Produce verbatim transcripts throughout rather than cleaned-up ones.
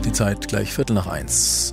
die Zeit gleich Viertel nach eins.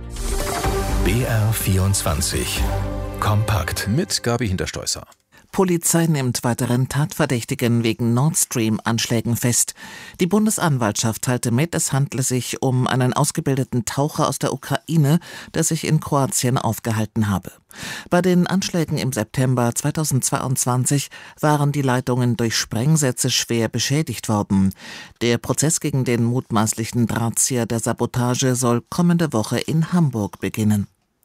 B R vierundzwanzig. Kompakt. Mit Gabi Hinterstoisser. Polizei nimmt weiteren Tatverdächtigen wegen Nord Stream-Anschlägen fest. Die Bundesanwaltschaft teilte mit, es handle sich um einen ausgebildeten Taucher aus der Ukraine, der sich in Kroatien aufgehalten habe. Bei den Anschlägen im September zweitausendzweiundzwanzig waren die Leitungen durch Sprengsätze schwer beschädigt worden. Der Prozess gegen den mutmaßlichen Drahtzieher der Sabotage soll kommende Woche in Hamburg beginnen.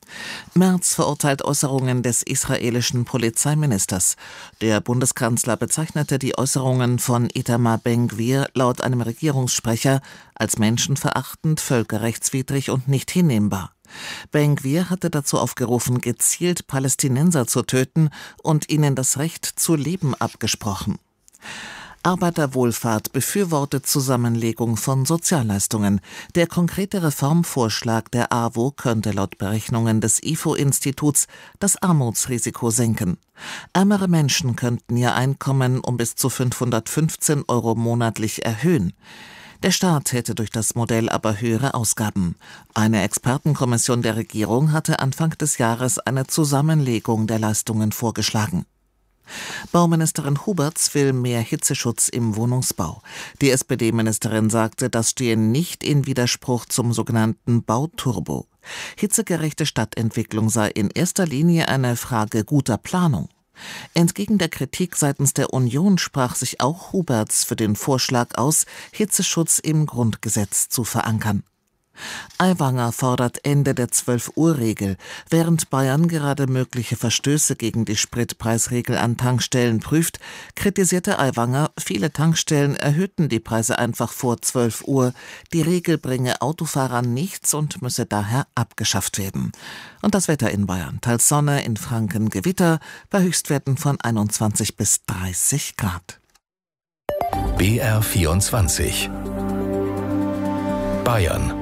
Merz verurteilt Äußerungen des israelischen Polizeiministers. Der Bundeskanzler bezeichnete die Äußerungen von Itamar Ben-Gvir laut einem Regierungssprecher als menschenverachtend, völkerrechtswidrig und nicht hinnehmbar. Ben-Gvir hatte dazu aufgerufen, gezielt Palästinenser zu töten und ihnen das Recht zu leben abgesprochen. Arbeiterwohlfahrt befürwortet Zusammenlegung von Sozialleistungen. Der konkrete Reformvorschlag der A W O könnte laut Berechnungen des I F O-Instituts das Armutsrisiko senken. Ärmere Menschen könnten ihr Einkommen um bis zu fünfhundertfünfzehn Euro monatlich erhöhen. Der Staat hätte durch das Modell aber höhere Ausgaben. Eine Expertenkommission der Regierung hatte Anfang des Jahres eine Zusammenlegung der Leistungen vorgeschlagen. Bauministerin Huberts will mehr Hitzeschutz im Wohnungsbau. Die S P D-Ministerin sagte, das stehe nicht in Widerspruch zum sogenannten Bauturbo. Hitzegerechte Stadtentwicklung sei in erster Linie eine Frage guter Planung. Entgegen der Kritik seitens der Union sprach sich auch Huberts für den Vorschlag aus, Hitzeschutz im Grundgesetz zu verankern. Aiwanger fordert Ende der zwölf-Uhr-Regel. Während Bayern gerade mögliche Verstöße gegen die Spritpreisregel an Tankstellen prüft, kritisierte Aiwanger, viele Tankstellen erhöhten die Preise einfach vor zwölf Uhr. Die Regel bringe Autofahrern nichts und müsse daher abgeschafft werden. Und das Wetter in Bayern: teils Sonne, in Franken Gewitter, bei Höchstwerten von einundzwanzig bis dreißig Grad. B R vierundzwanzig. Bayern.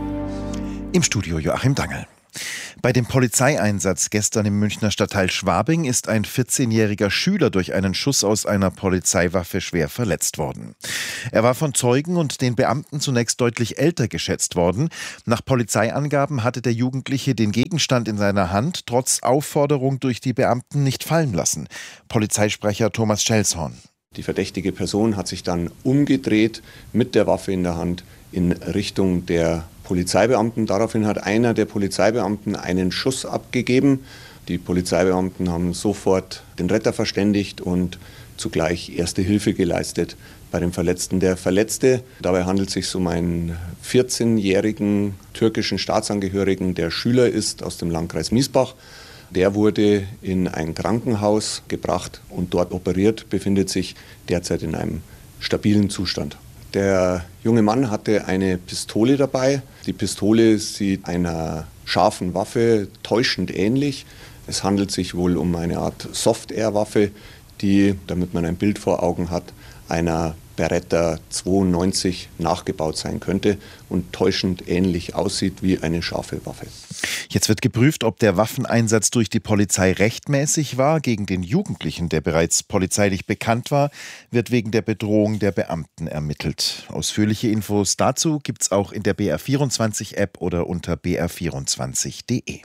Im Studio Joachim Dangel. Bei dem Polizeieinsatz gestern im Münchner Stadtteil Schwabing ist ein vierzehnjähriger Schüler durch einen Schuss aus einer Polizeiwaffe schwer verletzt worden. Er war von Zeugen und den Beamten zunächst deutlich älter geschätzt worden. Nach Polizeiangaben hatte der Jugendliche den Gegenstand in seiner Hand trotz Aufforderung durch die Beamten nicht fallen lassen. Polizeisprecher Thomas Schelshorn. Die verdächtige Person hat sich dann umgedreht mit der Waffe in der Hand in Richtung der Polizeibeamten. Daraufhin hat einer der Polizeibeamten einen Schuss abgegeben. Die Polizeibeamten haben sofort den Retter verständigt und zugleich erste Hilfe geleistet bei dem Verletzten. Der Verletzte, dabei handelt es sich um einen vierzehnjährigen türkischen Staatsangehörigen, der Schüler ist aus dem Landkreis Miesbach. Der wurde in ein Krankenhaus gebracht und dort operiert, befindet sich derzeit in einem stabilen Zustand. Der junge Mann hatte eine Pistole dabei. Die Pistole sieht einer scharfen Waffe täuschend ähnlich. Es handelt sich wohl um eine Art Soft-Air-Waffe, die, damit man ein Bild vor Augen hat, einer Beretta zweiundneunzig nachgebaut sein könnte und täuschend ähnlich aussieht wie eine scharfe Waffe. Jetzt wird geprüft, ob der Waffeneinsatz durch die Polizei rechtmäßig war. Gegen den Jugendlichen, der bereits polizeilich bekannt war, wird wegen der Bedrohung der Beamten ermittelt. Ausführliche Infos dazu gibt's auch in der B R vierundzwanzig App oder unter b r vierundzwanzig punkt de.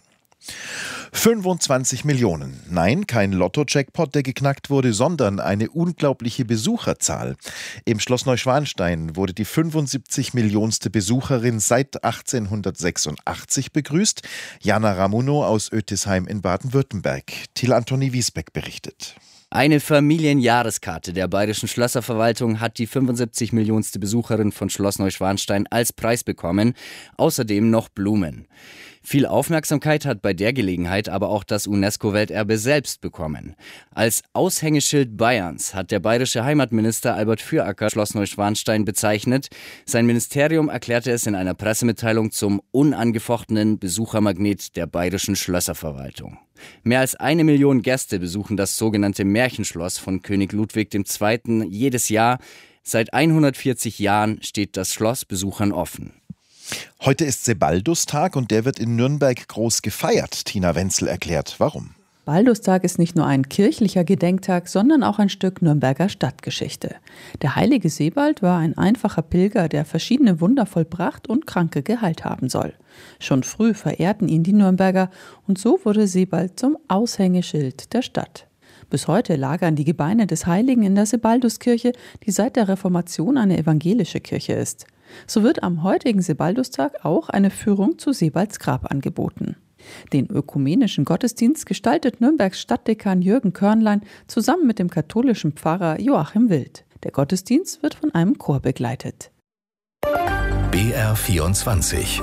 fünfundzwanzig Millionen. Nein, kein Lotto-Jackpot, der geknackt wurde, sondern eine unglaubliche Besucherzahl. Im Schloss Neuschwanstein wurde die fünfundsiebzig Millionste Besucherin seit achtzehnhundertsechsundachtzig begrüßt. Jana Ramuno aus Ötisheim in Baden-Württemberg. Till Antoni Wiesbeck berichtet. Eine Familienjahreskarte der Bayerischen Schlösserverwaltung hat die fünfundsiebzig Millionste Besucherin von Schloss Neuschwanstein als Preis bekommen. Außerdem noch Blumen. Viel Aufmerksamkeit hat bei der Gelegenheit aber auch das UNESCO-Welterbe selbst bekommen. Als Aushängeschild Bayerns hat der bayerische Heimatminister Albert Füracker Schloss Neuschwanstein bezeichnet. Sein Ministerium erklärte es in einer Pressemitteilung zum unangefochtenen Besuchermagnet der Bayerischen Schlösserverwaltung. Mehr als eine Million Gäste besuchen das sogenannte Märchenschloss von König Ludwig der Zweite. jedes Jahr. Seit hundertvierzig Jahren steht das Schloss Besuchern offen. Heute ist Sebaldustag und der wird in Nürnberg groß gefeiert. Tina Wenzel erklärt, warum. Baldustag ist nicht nur ein kirchlicher Gedenktag, sondern auch ein Stück Nürnberger Stadtgeschichte. Der heilige Sebald war ein einfacher Pilger, der verschiedene Wunder vollbracht und Kranke geheilt haben soll. Schon früh verehrten ihn die Nürnberger und so wurde Sebald zum Aushängeschild der Stadt. Bis heute lagern die Gebeine des Heiligen in der Sebalduskirche, die seit der Reformation eine evangelische Kirche ist. So wird am heutigen Sebaldustag auch eine Führung zu Sebalds Grab angeboten. Den ökumenischen Gottesdienst gestaltet Nürnbergs Stadtdekan Jürgen Körnlein zusammen mit dem katholischen Pfarrer Joachim Wild. Der Gottesdienst wird von einem Chor begleitet. B R vierundzwanzig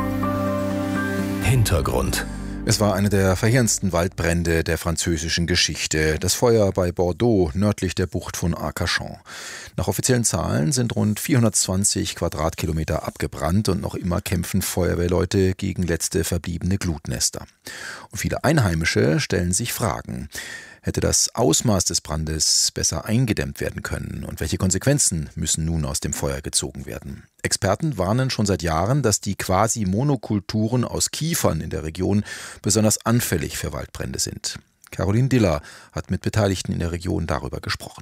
Hintergrund. Es war einer der verheerendsten Waldbrände der französischen Geschichte. Das Feuer bei Bordeaux, nördlich der Bucht von Arcachon. Nach offiziellen Zahlen sind rund vierhundertzwanzig Quadratkilometer abgebrannt und noch immer kämpfen Feuerwehrleute gegen letzte verbliebene Glutnester. Und viele Einheimische stellen sich Fragen. Hätte das Ausmaß des Brandes besser eingedämmt werden können? Und welche Konsequenzen müssen nun aus dem Feuer gezogen werden? Experten warnen schon seit Jahren, dass die Quasi-Monokulturen aus Kiefern in der Region besonders anfällig für Waldbrände sind. Caroline Diller hat mit Beteiligten in der Region darüber gesprochen.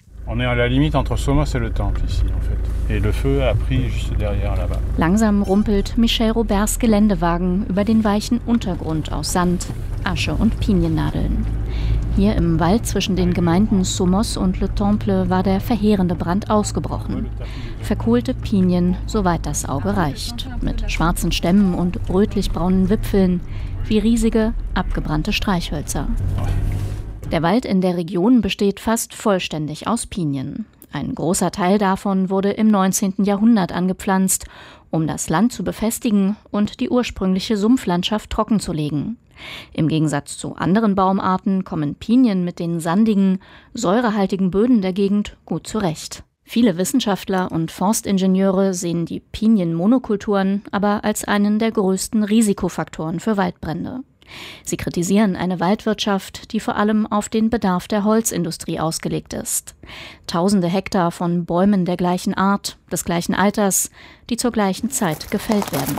Langsam rumpelt Michel Roberts Geländewagen über den weichen Untergrund aus Sand, Asche und Piniennadeln. Hier im Wald zwischen den Gemeinden Somos und Le Temple war der verheerende Brand ausgebrochen. Verkohlte Pinien, soweit das Auge reicht, mit schwarzen Stämmen und rötlich-braunen Wipfeln, wie riesige, abgebrannte Streichhölzer. Der Wald in der Region besteht fast vollständig aus Pinien. Ein großer Teil davon wurde im neunzehnten Jahrhundert angepflanzt, um das Land zu befestigen und die ursprüngliche Sumpflandschaft trockenzulegen. Im Gegensatz zu anderen Baumarten kommen Pinien mit den sandigen, säurehaltigen Böden der Gegend gut zurecht. Viele Wissenschaftler und Forstingenieure sehen die Pinienmonokulturen aber als einen der größten Risikofaktoren für Waldbrände. Sie kritisieren eine Waldwirtschaft, die vor allem auf den Bedarf der Holzindustrie ausgelegt ist. Tausende Hektar von Bäumen der gleichen Art, des gleichen Alters, die zur gleichen Zeit gefällt werden.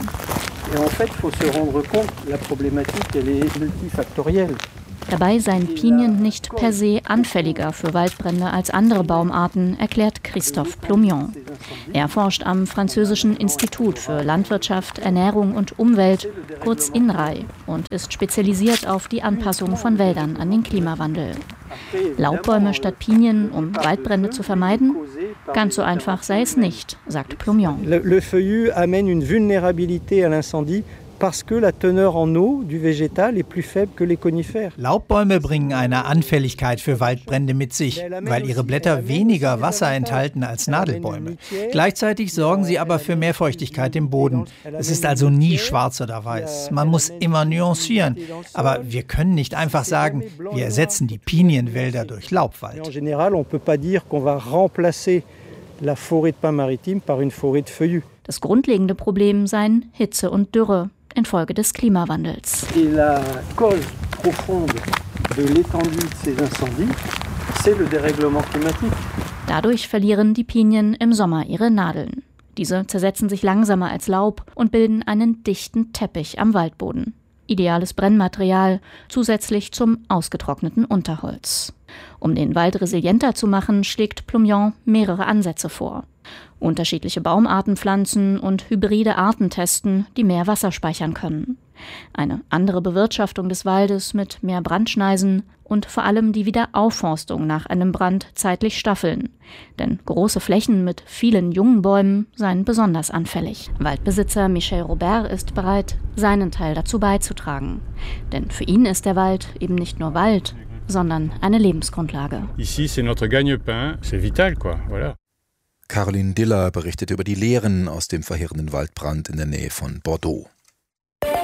Dabei seien Pinien nicht per se anfälliger für Waldbrände als andere Baumarten, erklärt Christophe Plomion. Er forscht am französischen Institut für Landwirtschaft, Ernährung und Umwelt, kurz INRAE, und ist spezialisiert auf die Anpassung von Wäldern an den Klimawandel. Laubbäume statt Pinien, um Waldbrände zu vermeiden? Ganz so einfach sei es nicht, sagt Plomion. Le feuillu amène une vulnérabilité à l'incendie. Parce que la teneur en eau du végétal est plus faible que les conifères. Laubbäume bringen eine Anfälligkeit für Waldbrände mit sich, weil ihre Blätter weniger Wasser enthalten als Nadelbäume. Gleichzeitig sorgen sie aber für mehr Feuchtigkeit im Boden. Es ist also nie schwarz oder weiß. Man muss immer nuancieren. Aber wir können nicht einfach sagen, wir ersetzen die Pinienwälder durch Laubwald. En général, on peut pas dire qu'on va remplacer la forêt de pins maritime par une forêt de feuillus. Das grundlegende Problem seien Hitze und Dürre infolge des Klimawandels. La cause profonde de l'étendue de ces incendies, c'est le dérèglement climatique. Dadurch verlieren die Pinien im Sommer ihre Nadeln. Diese zersetzen sich langsamer als Laub und bilden einen dichten Teppich am Waldboden. Ideales Brennmaterial, zusätzlich zum ausgetrockneten Unterholz. Um den Wald resilienter zu machen, schlägt Plomion mehrere Ansätze vor. Unterschiedliche Baumarten pflanzen und hybride Arten testen, die mehr Wasser speichern können. Eine andere Bewirtschaftung des Waldes mit mehr Brandschneisen und vor allem die Wiederaufforstung nach einem Brand zeitlich staffeln. Denn große Flächen mit vielen jungen Bäumen seien besonders anfällig. Waldbesitzer Michel Robert ist bereit, seinen Teil dazu beizutragen. Denn für ihn ist der Wald eben nicht nur Wald, sondern eine Lebensgrundlage. Ici, c'est notre gagne-pain, c'est vital, quoi, voilà. Caroline Diller berichtet über die Lehren aus dem verheerenden Waldbrand in der Nähe von Bordeaux.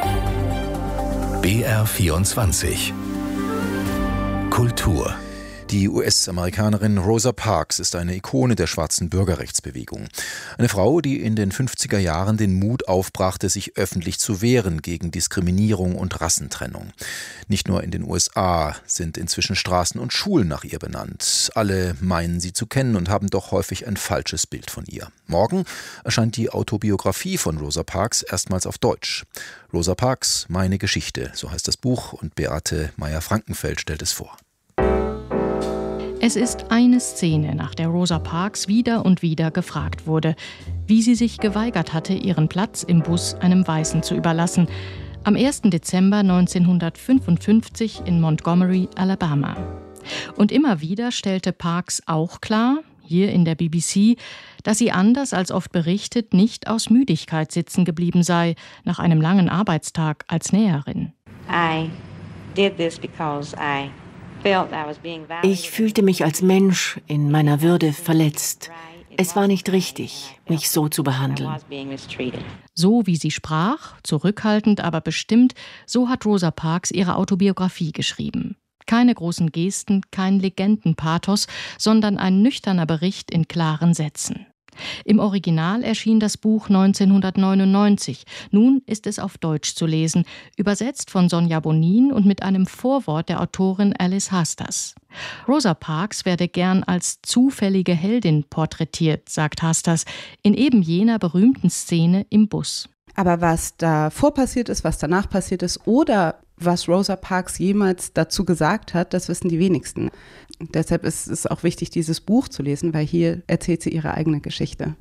B R vierundzwanzig Kultur. Die U S-Amerikanerin Rosa Parks ist eine Ikone der schwarzen Bürgerrechtsbewegung. Eine Frau, die in den fünfziger Jahren den Mut aufbrachte, sich öffentlich zu wehren gegen Diskriminierung und Rassentrennung. Nicht nur in den U S A sind inzwischen Straßen und Schulen nach ihr benannt. Alle meinen sie zu kennen und haben doch häufig ein falsches Bild von ihr. Morgen erscheint die Autobiografie von Rosa Parks erstmals auf Deutsch. Rosa Parks, meine Geschichte, so heißt das Buch, und Beate Meyer-Frankenfeld stellt es vor. Es ist eine Szene, nach der Rosa Parks wieder und wieder gefragt wurde, wie sie sich geweigert hatte, ihren Platz im Bus einem Weißen zu überlassen. Am ersten Dezember neunzehnhundertfünfundfünfzig in Montgomery, Alabama. Und immer wieder stellte Parks auch klar, hier in der B B C, dass sie anders als oft berichtet nicht aus Müdigkeit sitzen geblieben sei, nach einem langen Arbeitstag als Näherin. I did this because I Ich fühlte mich als Mensch in meiner Würde verletzt. Es war nicht richtig, mich so zu behandeln. So wie sie sprach, zurückhaltend, aber bestimmt, so hat Rosa Parks ihre Autobiografie geschrieben. Keine großen Gesten, kein Legendenpathos, sondern ein nüchterner Bericht in klaren Sätzen. Im Original erschien das Buch neunzehnhundertneunundneunzig. Nun ist es auf Deutsch zu lesen, übersetzt von Sonja Bonin und mit einem Vorwort der Autorin Alice Hasters. Rosa Parks werde gern als zufällige Heldin porträtiert, sagt Hasters, in eben jener berühmten Szene im Bus. Aber was davor passiert ist, was danach passiert ist oder was Rosa Parks jemals dazu gesagt hat, das wissen die wenigsten. Deshalb ist es auch wichtig, dieses Buch zu lesen, weil hier erzählt sie ihre eigene Geschichte.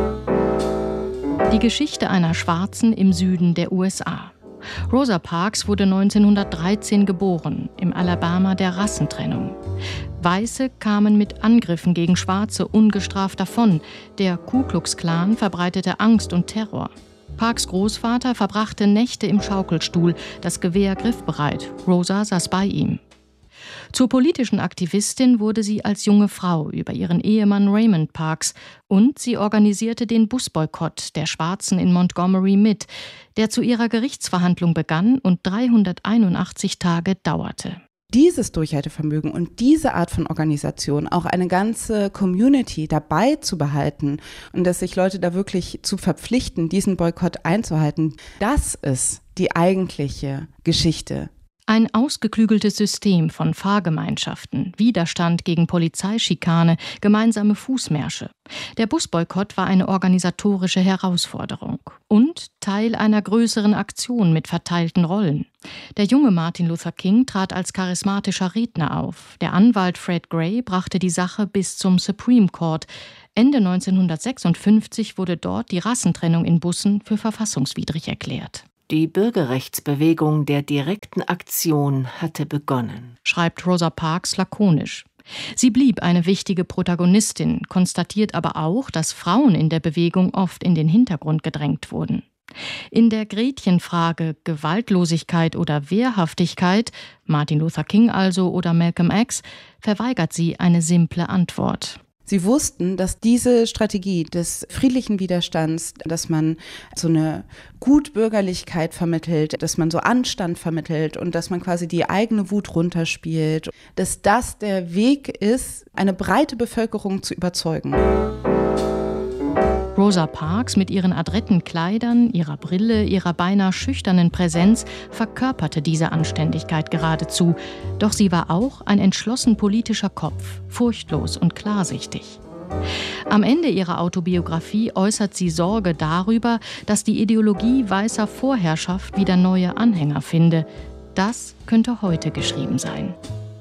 Die Geschichte einer Schwarzen im Süden der U S A. Rosa Parks wurde neunzehnhundertdreizehn geboren, im Alabama der Rassentrennung. Weiße kamen mit Angriffen gegen Schwarze ungestraft davon. Der Ku Klux Klan verbreitete Angst und Terror. Parks Großvater verbrachte Nächte im Schaukelstuhl, das Gewehr griffbereit. Rosa saß bei ihm. Zur politischen Aktivistin wurde sie als junge Frau über ihren Ehemann Raymond Parks und sie organisierte den Busboykott der Schwarzen in Montgomery mit, der zu ihrer Gerichtsverhandlung begann und dreihunderteinundachtzig Tage dauerte. Dieses Durchhaltevermögen und diese Art von Organisation, auch eine ganze Community dabei zu behalten und dass sich Leute da wirklich zu verpflichten, diesen Boykott einzuhalten, das ist die eigentliche Geschichte. Ein ausgeklügeltes System von Fahrgemeinschaften, Widerstand gegen Polizeischikane, gemeinsame Fußmärsche. Der Busboykott war eine organisatorische Herausforderung und Teil einer größeren Aktion mit verteilten Rollen. Der junge Martin Luther King trat als charismatischer Redner auf. Der Anwalt Fred Gray brachte die Sache bis zum Supreme Court. Ende neunzehnhundertsechsundfünfzig wurde dort die Rassentrennung in Bussen für verfassungswidrig erklärt. Die Bürgerrechtsbewegung der direkten Aktion hatte begonnen, schreibt Rosa Parks lakonisch. Sie blieb eine wichtige Protagonistin, konstatiert aber auch, dass Frauen in der Bewegung oft in den Hintergrund gedrängt wurden. In der Gretchenfrage Gewaltlosigkeit oder Wehrhaftigkeit, Martin Luther King also oder Malcolm X, verweigert sie eine simple Antwort. Sie wussten, dass diese Strategie des friedlichen Widerstands, dass man so eine Gutbürgerlichkeit vermittelt, dass man so Anstand vermittelt und dass man quasi die eigene Wut runterspielt, dass das der Weg ist, eine breite Bevölkerung zu überzeugen. Rosa Parks mit ihren adretten Kleidern, ihrer Brille, ihrer beinahe schüchternen Präsenz verkörperte diese Anständigkeit geradezu. Doch sie war auch ein entschlossen politischer Kopf, furchtlos und klarsichtig. Am Ende ihrer Autobiografie äußert sie Sorge darüber, dass die Ideologie weißer Vorherrschaft wieder neue Anhänger finde. Das könnte heute geschrieben sein.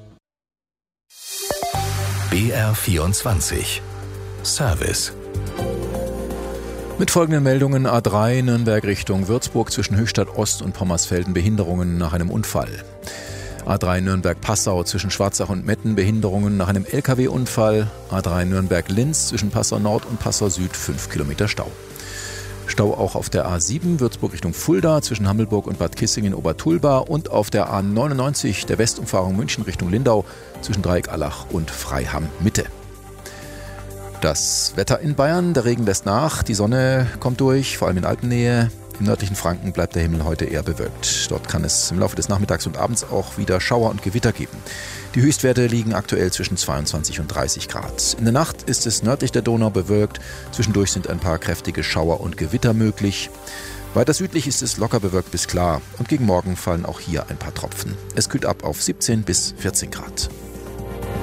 B R vierundzwanzig Service. Mit folgenden Meldungen: A drei Nürnberg Richtung Würzburg zwischen Höchstadt Ost und Pommersfelden Behinderungen nach einem Unfall. A drei Nürnberg-Passau zwischen Schwarzach und Metten Behinderungen nach einem L K W-Unfall. A drei Nürnberg-Linz zwischen Passau Nord und Passau Süd fünf Kilometer Stau. Stau auch auf der A sieben Würzburg Richtung Fulda zwischen Hammelburg und Bad Kissingen-Obertulba und auf der A neunundneunzig der Westumfahrung München Richtung Lindau zwischen Dreieck-Allach und Freiham-Mitte. Das Wetter in Bayern: Der Regen lässt nach, die Sonne kommt durch, vor allem in Alpennähe. Im nördlichen Franken bleibt der Himmel heute eher bewölkt. Dort kann es im Laufe des Nachmittags und Abends auch wieder Schauer und Gewitter geben. Die Höchstwerte liegen aktuell zwischen zweiundzwanzig und dreißig Grad. In der Nacht ist es nördlich der Donau bewölkt. Zwischendurch sind ein paar kräftige Schauer und Gewitter möglich. Weiter südlich ist es locker bewölkt bis klar. Und gegen Morgen fallen auch hier ein paar Tropfen. Es kühlt ab auf siebzehn bis vierzehn Grad.